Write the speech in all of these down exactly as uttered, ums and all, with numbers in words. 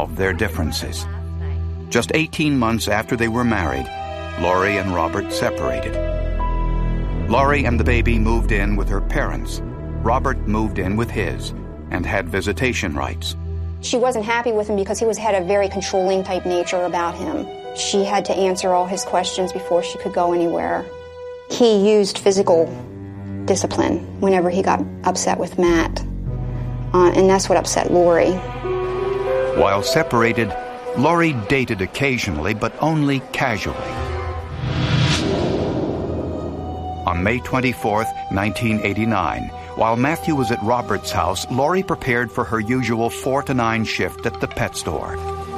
resolve their differences. Just eighteen months after they were married, Lori and Robert separated. Lori and the baby moved in with her parents. Robert moved in with his and had visitation rights. She wasn't happy with him because he was had a very controlling type nature about him. She had to answer all his questions before she could go anywhere. He used physical discipline whenever he got upset with Matt, uh, and that's what upset Lori. While separated, Lori dated occasionally, but only casually. On May twenty-fourth, nineteen eighty-nine, while Matthew was at Robert's house, Lori prepared for her usual four to nine shift at the pet store.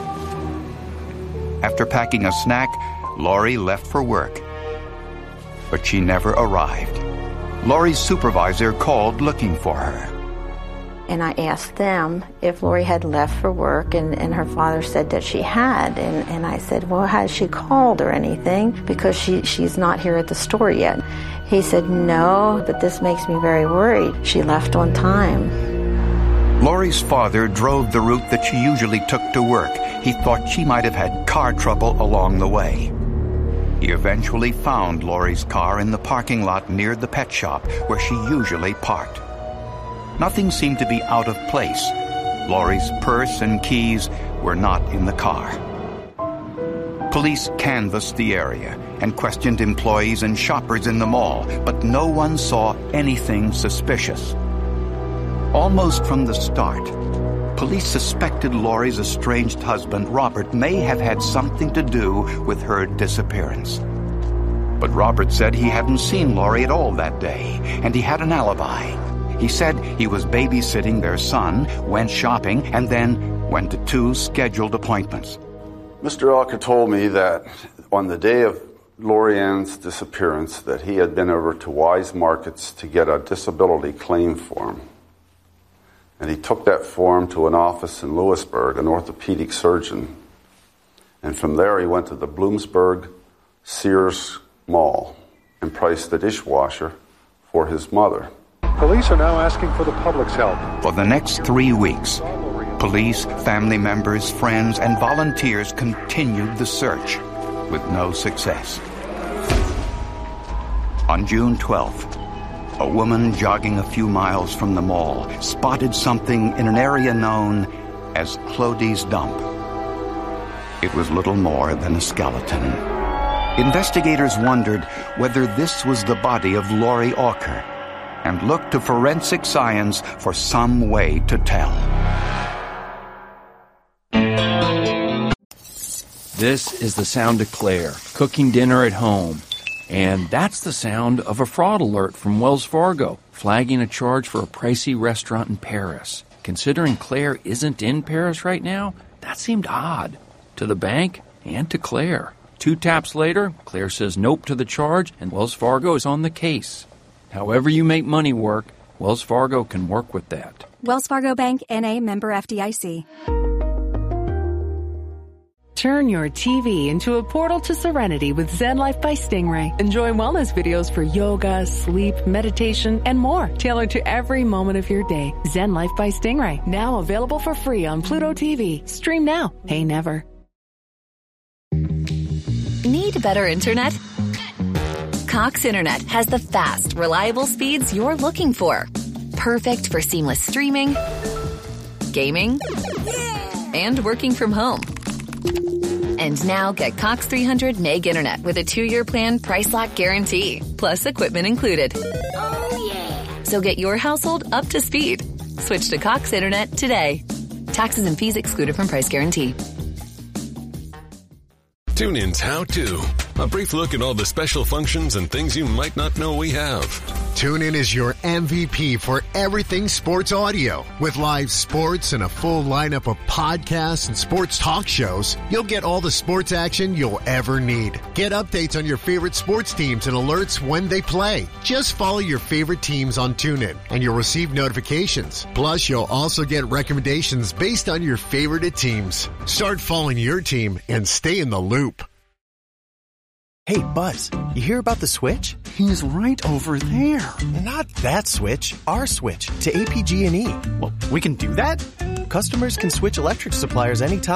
After packing a snack, Lori left for work. But she never arrived. Lori's supervisor called looking for her. And I asked them if Lori had left for work, and, and her father said that she had. And, and I said, well, has she called or anything? Because she, she's not here at the store yet. He said, no, but this makes me very worried. She left on time. Lori's father drove the route that she usually took to work. He thought she might have had car trouble along the way. He eventually found Lori's car in the parking lot near the pet shop where she usually parked. Nothing seemed to be out of place. Lori's purse and keys were not in the car. Police canvassed the area and questioned employees and shoppers in the mall, but no one saw anything suspicious. Almost from the start, police suspected Lori's estranged husband, Robert, may have had something to do with her disappearance. But Robert said he hadn't seen Lori at all that day, and he had an alibi. He said he was babysitting their son, went shopping, and then went to two scheduled appointments. Mister Alker told me that on the day of Lori Ann's disappearance that he had been over to Wise Markets to get a disability claim form. And he took that form to an office in Lewisburg, an orthopedic surgeon. And from there he went to the Bloomsburg Sears Mall and priced the dishwasher for his mother. Police are now asking for the public's help. For the next three weeks, police, family members, friends, and volunteers continued the search with no success. On June twelfth, a woman jogging a few miles from the mall spotted something in an area known as Clody's Dump. It was little more than a skeleton. Investigators wondered whether this was the body of Lori Alker and looked to forensic science for some way to tell. This is the sound of Claire cooking dinner at home. And that's the sound of a fraud alert from Wells Fargo, flagging a charge for a pricey restaurant in Paris. Considering Claire isn't in Paris right now, that seemed odd. To the bank and to Claire. Two taps later, Claire says nope to the charge, and Wells Fargo is on the case. However you make money work, Wells Fargo can work with that. Wells Fargo Bank, N A, member F D I C. Turn your T V into a portal to serenity with Zen Life by Stingray. Enjoy wellness videos for yoga, sleep, meditation, and more, tailored to every moment of your day. Zen Life by Stingray, now available for free on Pluto T V. Stream now, pay never. Need better internet? Cox Internet has the fast, reliable speeds you're looking for. Perfect for seamless streaming, gaming, and working from home. And now get Cox three hundred meg internet with a two-year plan price lock guarantee, plus equipment included. Oh, yeah. So get your household up to speed. Switch to Cox Internet today. Taxes and fees excluded from price guarantee. TuneIn's How To. A brief look at all the special functions and things you might not know we have. TuneIn is your M V P for everything sports audio. With live sports and a full lineup of podcasts and sports talk shows, you'll get all the sports action you'll ever need. Get updates on your favorite sports teams and alerts when they play. Just follow your favorite teams on TuneIn, and you'll receive notifications. Plus, you'll also get recommendations based on your favorited teams. Start following your team and stay in the loop. Hey, Buzz, you hear about the switch? He's right over there. Not that switch, our switch to A P G and E. Well, we can do that? Customers can switch electric suppliers anytime.